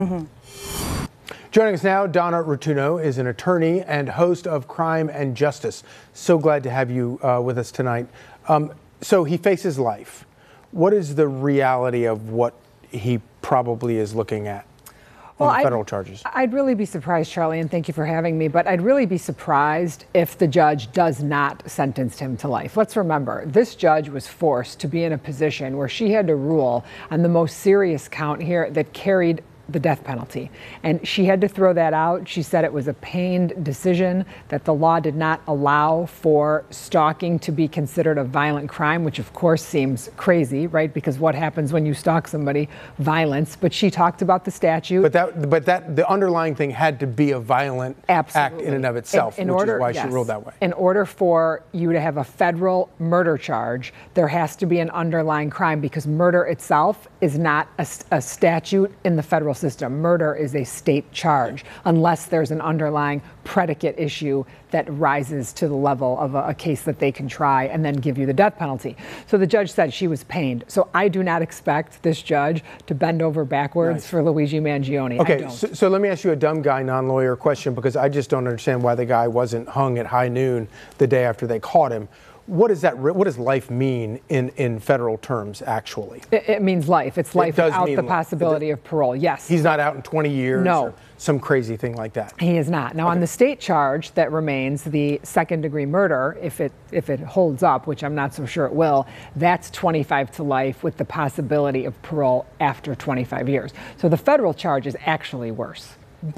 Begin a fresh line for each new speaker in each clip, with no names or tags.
Joining us now, Donna Rotunno is an attorney and host of Crime and Justice. So glad to have you with us tonight. So he faces life. What is the reality of what he probably is looking at on the federal charges?
I'd really be surprised, Charlie, and thank you for having me, but I'd really be surprised if the judge does not sentence him to life. Let's remember, this judge was forced to be in a position where she had to rule on the most serious count here that carried the death penalty. And she had to throw that out. She said it was a pained decision, that the law did not allow for stalking to be considered a violent crime, which of course seems crazy, right? Because what happens when you stalk somebody? Violence. But she talked about the statute.
But the underlying thing had to be a violent act in and of itself, which is why she ruled that way.
In order for you to have a federal murder charge, there has to be an underlying crime, because murder itself is not a statute in the federal system. Murder is a state charge unless there's an underlying predicate issue that rises to the level of a case that they can try and then give you the death penalty. So the judge said she was pained. So I do not expect this judge to bend over backwards for Luigi Mangione.
Okay, so let me ask you a dumb guy, non-lawyer question, because I just don't understand why the guy wasn't hung at high noon the day after they caught him. What does life mean in federal terms, actually?
It means life. It's life without the possibility of parole, yes.
He's not out in 20 years?
No.
Or some crazy thing like that?
He is not. Now, on the state charge that remains, the second-degree murder, if it holds up, which I'm not so sure it will, that's 25 to life with the possibility of parole after 25 years. So the federal charge is actually worse.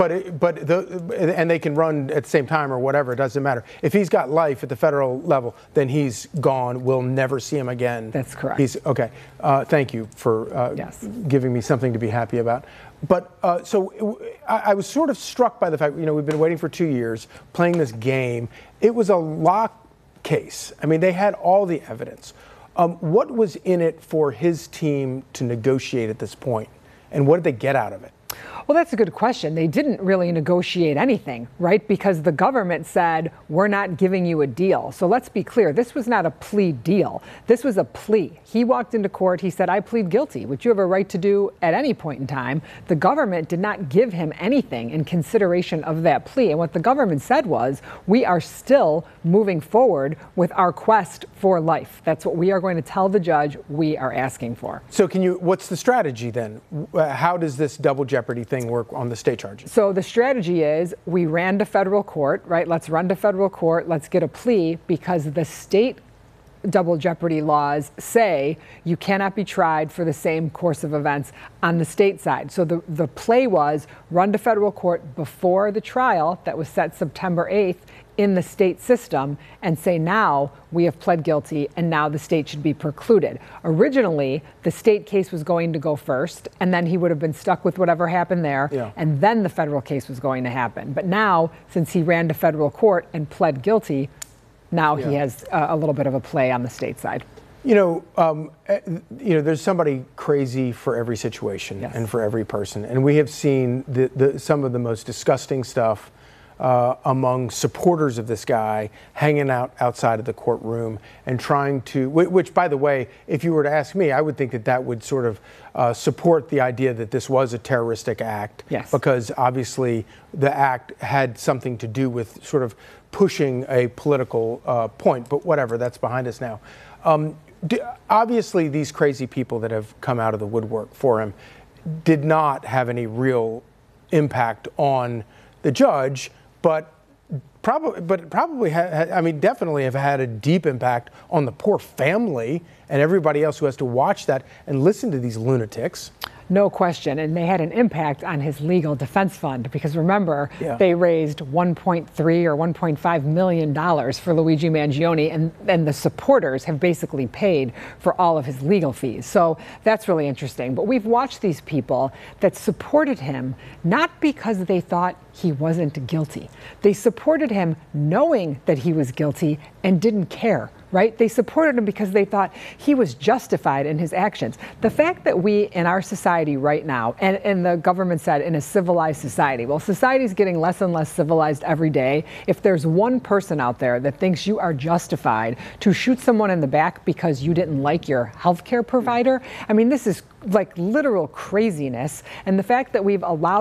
And they can run at the same time or whatever, it doesn't matter. If he's got life at the federal level, then he's gone. We'll never see him again.
That's correct.
Okay. Thank you for giving me something to be happy about. But so I was sort of struck by the fact, we've been waiting for 2 years, playing this game. It was a lock case. I mean, they had all the evidence. What was in it for his team to negotiate at this point? And what did they get out of it?
Well, that's a good question. They didn't really negotiate anything, right? Because the government said, we're not giving you a deal. So let's be clear. This was not a plea deal. This was a plea. He walked into court. He said, I plead guilty, which you have a right to do at any point in time. The government did not give him anything in consideration of that plea. And what the government said was, we are still moving forward with our quest for life. That's what we are going to tell the judge we are asking for.
So what's the strategy then? How does this double jeopardy thing work on the state charges?
So the strategy is we ran to federal court, right? Let's run to federal court. Let's get a plea, because the state double jeopardy laws say you cannot be tried for the same course of events on the state side. So the play was run to federal court before the trial that was set September 8th in the state system and say, now we have pled guilty and now the state should be precluded. Originally, the state case was going to go first, and then he would have been stuck with whatever happened there, and then the federal case was going to happen. But now, since he ran to federal court and pled guilty, now he has a little bit of a play on the state side.
There's somebody crazy for every situation and for every person. And we have seen some of the most disgusting stuff among supporters of this guy, hanging out outside of the courtroom and trying to, which, by the way, if you were to ask me, I would think that would sort of support the idea that this was a terroristic act.
Yes.
Because obviously the act had something to do with sort of pushing a political point. But whatever, that's behind us now. Obviously, these crazy people that have come out of the woodwork for him did not have any real impact on the judge, but probably definitely have had a deep impact on the poor family and everybody else who has to watch that and listen to these lunatics.
No question. And they had an impact on his legal defense fund, because remember, they raised $1.3 or $1.5 million for Luigi Mangione, and the supporters have basically paid for all of his legal fees. So that's really interesting. But we've watched these people that supported him not because they thought he wasn't guilty. They supported him knowing that he was guilty and didn't care. right? They supported him because they thought he was justified in his actions. The fact that we, in our society right now, and the government said in a civilized society, well, society is getting less and less civilized every day. If there's one person out there that thinks you are justified to shoot someone in the back because you didn't like your healthcare provider, I mean, this is like literal craziness. And the fact that we've allowed